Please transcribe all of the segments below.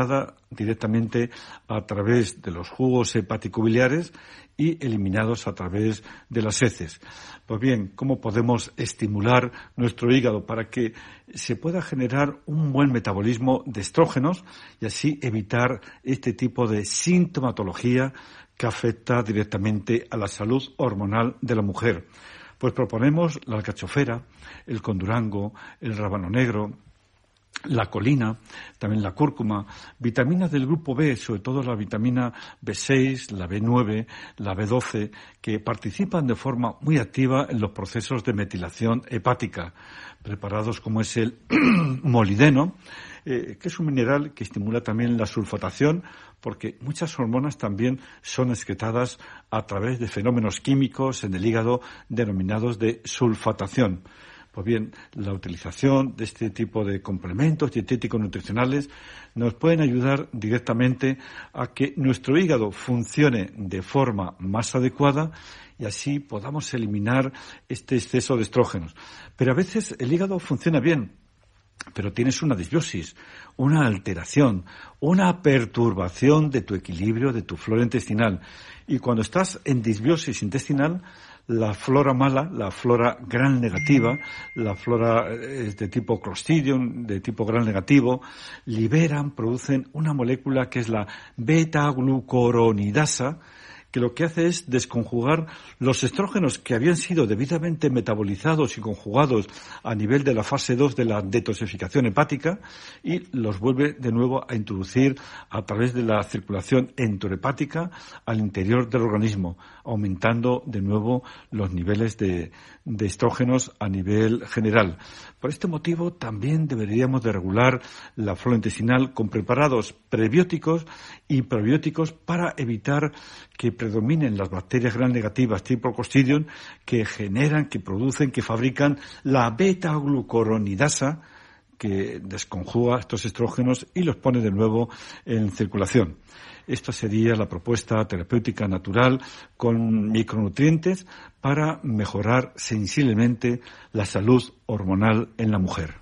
directamente a través de los jugos hepático-biliares y eliminados a través de las heces. Pues bien, ¿cómo podemos estimular nuestro hígado para que se pueda generar un buen metabolismo de estrógenos y así evitar este tipo de sintomatología que afecta directamente a la salud hormonal de la mujer? Pues proponemos la alcachofera, el condurango, el rábano negro, la colina, también la cúrcuma, vitaminas del grupo B, sobre todo la vitamina B6, la B9, la B12, que participan de forma muy activa en los procesos de metilación hepática, preparados como es el molibdeno, que es un mineral que estimula también la sulfatación, porque muchas hormonas también son excretadas a través de fenómenos químicos en el hígado denominados de sulfatación. Pues bien, la utilización de este tipo de complementos dietéticos nutricionales nos pueden ayudar directamente a que nuestro hígado funcione de forma más adecuada y así podamos eliminar este exceso de estrógenos. Pero a veces el hígado funciona bien, pero tienes una disbiosis, una alteración, una perturbación de tu equilibrio, de tu flora intestinal. Y cuando estás en disbiosis intestinal, la flora mala, la flora gram negativa, la flora de tipo Clostridium, de tipo gram negativo, producen una molécula que es la beta-glucuronidasa, que lo que hace es desconjugar los estrógenos que habían sido debidamente metabolizados y conjugados a nivel de la fase 2 de la detoxificación hepática y los vuelve de nuevo a introducir a través de la circulación enterohepática al interior del organismo, aumentando de nuevo los niveles de estrógenos a nivel general. Por este motivo también deberíamos de regular la flora intestinal con preparados prebióticos y probióticos para evitar que predominen las bacterias gram negativas tipo Clostridium que generan, que producen, que fabrican la beta-glucuronidasa que desconjuga estos estrógenos y los pone de nuevo en circulación. Esta sería la propuesta terapéutica natural con micronutrientes para mejorar sensiblemente la salud hormonal en la mujer.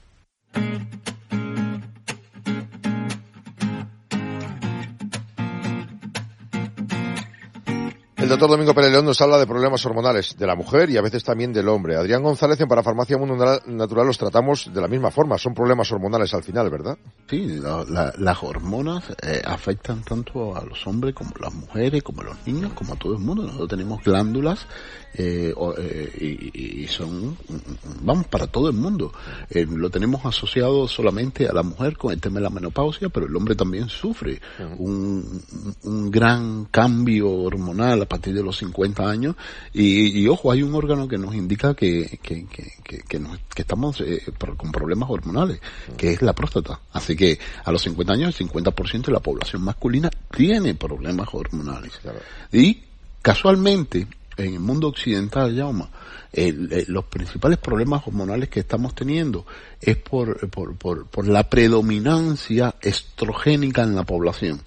El doctor Domingo Pérez León nos habla de problemas hormonales de la mujer y a veces también del hombre. Adrián González, en Parafarmacia Mundo Natural los tratamos de la misma forma. Son problemas hormonales al final, ¿verdad? Sí, las hormonas afectan tanto a los hombres como a las mujeres, como a los niños, como a todo el mundo. Nosotros tenemos glándulas y son, vamos, para todo el mundo. Lo tenemos asociado solamente a la mujer con el tema de la menopausia, pero el hombre también sufre un gran cambio hormonal a partir de los 50 años y ojo, hay un órgano que nos indica que estamos con problemas hormonales, que es la próstata. Así que a los 50 años el 50% de la población masculina tiene problemas hormonales. Claro. Y casualmente en el mundo occidental, Jaume, los principales problemas hormonales que estamos teniendo es por la predominancia estrogénica en la población.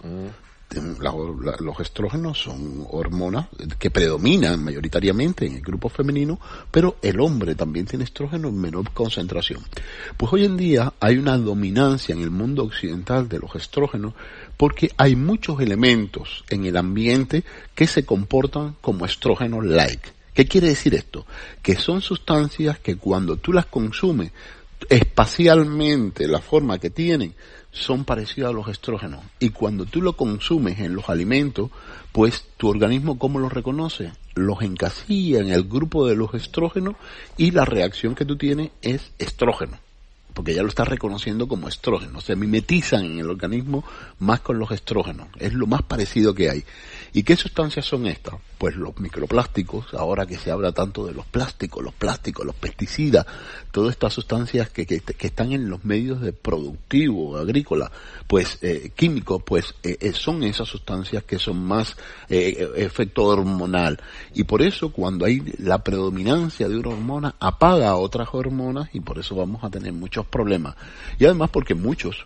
Los estrógenos son hormonas que predominan mayoritariamente en el grupo femenino, pero el hombre también tiene estrógeno en menor concentración. Pues hoy en día hay una dominancia en el mundo occidental de los estrógenos porque hay muchos elementos en el ambiente que se comportan como estrógenos-like. ¿Qué quiere decir esto? Que son sustancias que cuando tú las consumes, espacialmente la forma que tienen son parecidas a los estrógenos, y cuando tú lo consumes en los alimentos, pues tu organismo, ¿cómo los reconoce? Los encasilla en el grupo de los estrógenos y la reacción que tú tienes es estrógeno, porque ya lo estás reconociendo como estrógeno. Se mimetizan en el organismo más con los estrógenos, es lo más parecido que hay. ¿Y qué sustancias son estas? Pues los microplásticos, ahora que se habla tanto de los plásticos, los pesticidas, todas estas sustancias que están en los medios de productivo, agrícola, pues químicos, pues son esas sustancias que son más efecto hormonal. Y por eso cuando hay la predominancia de una hormona, apaga a otras hormonas y por eso vamos a tener muchos problemas. Y además porque muchos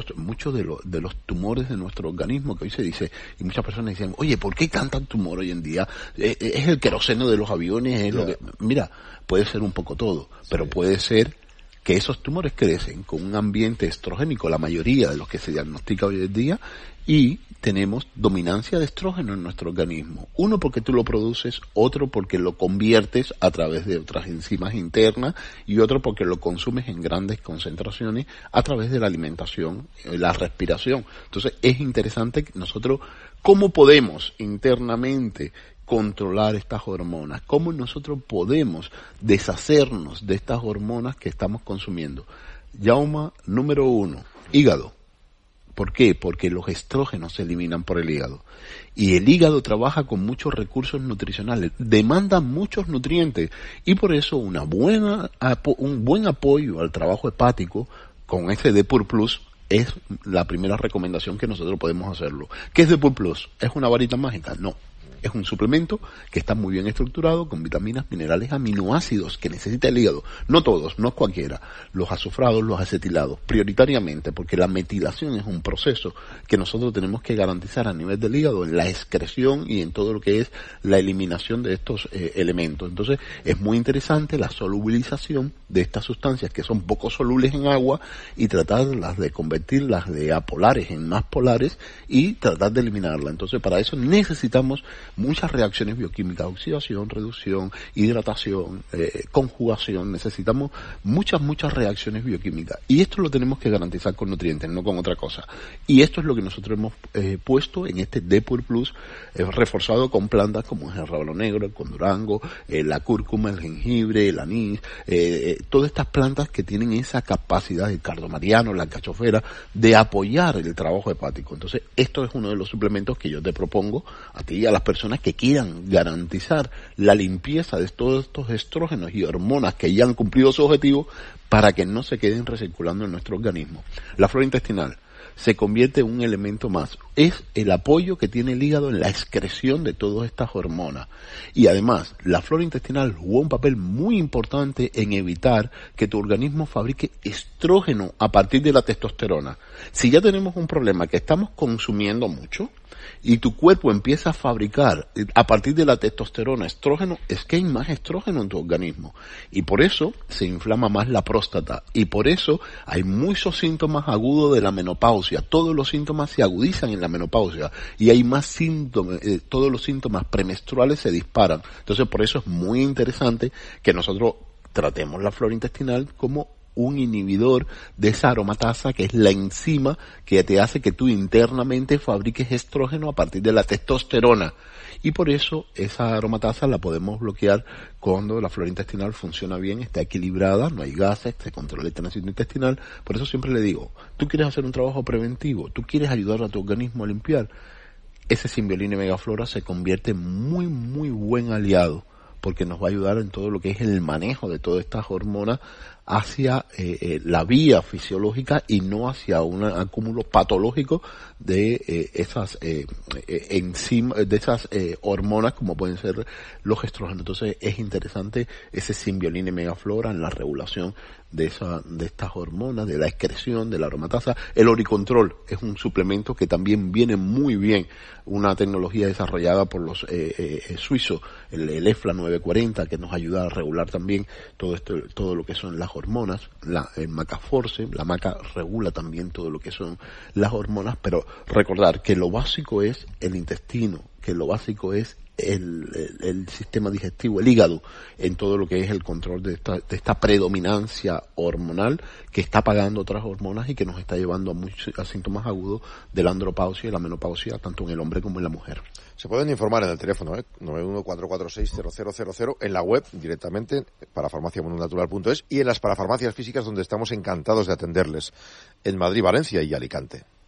de los tumores de nuestro organismo, que hoy se dice, y muchas personas dicen, oye, ¿por qué hay tanto tumor hoy en día? ¿Es el queroseno de los aviones? ¿Es lo que...? Mira, puede ser un poco todo, pero puede ser que esos tumores crecen con un ambiente estrogénico, la mayoría de los que se diagnostica hoy en día, y tenemos dominancia de estrógeno en nuestro organismo. Uno porque tú lo produces, otro porque lo conviertes a través de otras enzimas internas y otro porque lo consumes en grandes concentraciones a través de la alimentación, la respiración. Entonces es interesante que nosotros, ¿cómo podemos internamente controlar estas hormonas? ¿Cómo nosotros podemos deshacernos de estas hormonas que estamos consumiendo? Yauma, número 1, hígado. ¿Por qué? Porque los estrógenos se eliminan por el hígado. Y el hígado trabaja con muchos recursos nutricionales, demanda muchos nutrientes, y por eso un buen apoyo al trabajo hepático con ese Depur Plus es la primera recomendación que nosotros podemos hacerlo. ¿Qué es Depur Plus? ¿Es una varita mágica? No. Es un suplemento que está muy bien estructurado con vitaminas, minerales, aminoácidos que necesita el hígado. No todos, no cualquiera. Los azufrados, los acetilados, prioritariamente, porque la metilación es un proceso que nosotros tenemos que garantizar a nivel del hígado, en la excreción y en todo lo que es la eliminación de estos elementos. Entonces, es muy interesante la solubilización de estas sustancias que son poco solubles en agua y tratarlas de convertirlas de apolares en más polares y tratar de eliminarlas. Entonces, para eso necesitamos muchas reacciones bioquímicas, oxidación, reducción, hidratación, conjugación. Necesitamos muchas reacciones bioquímicas. Y esto lo tenemos que garantizar con nutrientes, no con otra cosa. Y esto es lo que nosotros hemos puesto en este Depur Plus, reforzado con plantas como el rábano negro, el condorango, la cúrcuma, el jengibre, el anís, todas estas plantas que tienen esa capacidad, el cardomariano, la alcachofera, de apoyar el trabajo hepático. Entonces, esto es uno de los suplementos que yo te propongo a ti y a las personas que quieran garantizar la limpieza de todos estos estrógenos y hormonas que ya han cumplido su objetivo para que no se queden recirculando en nuestro organismo. La flora intestinal se convierte en un elemento más. Es el apoyo que tiene el hígado en la excreción de todas estas hormonas. Y además, la flora intestinal jugó un papel muy importante en evitar que tu organismo fabrique estrógeno a partir de la testosterona. Si ya tenemos un problema que estamos consumiendo mucho, y tu cuerpo empieza a fabricar a partir de la testosterona estrógeno, es que hay más estrógeno en tu organismo. Y por eso se inflama más la próstata. Y por eso hay muchos síntomas agudos de la menopausia. Todos los síntomas se agudizan en la menopausia. Y hay más síntomas, todos los síntomas premenstruales se disparan. Entonces por eso es muy interesante que nosotros tratemos la flora intestinal como un inhibidor de esa aromatasa, que es la enzima que te hace que tú internamente fabriques estrógeno a partir de la testosterona. Y por eso esa aromatasa la podemos bloquear cuando la flora intestinal funciona bien, está equilibrada, no hay gases, se controla el tránsito intestinal. Por eso siempre le digo, tú quieres hacer un trabajo preventivo, tú quieres ayudar a tu organismo a limpiar, ese Symbiolina Megaflora se convierte en muy buen aliado, porque nos va a ayudar en todo lo que es el manejo de todas estas hormonas hacia la vía fisiológica y no hacia un acúmulo patológico de esas enzimas, de esas hormonas como pueden ser los estrógenos. Entonces es interesante ese Symbiolina Megaflora en la regulación de estas hormonas, de la excreción, de la aromatasa. El Oricontrol es un suplemento que también viene muy bien, una tecnología desarrollada por los suizos, el EFLA 940, que nos ayuda a regular también todo lo que son las hormonas. El Macaforce, la maca regula también todo lo que son las hormonas, pero recordar que lo básico es el intestino, que lo básico es el sistema digestivo, el hígado, en todo lo que es el control de esta predominancia hormonal que está apagando otras hormonas y que nos está llevando a síntomas agudos de la andropausia y la menopausia, tanto en el hombre como en la mujer. Se pueden informar en el teléfono 914460000, en la web directamente para farmaciamononatural.es y en las parafarmacias físicas donde estamos encantados de atenderles en Madrid, Valencia y Alicante.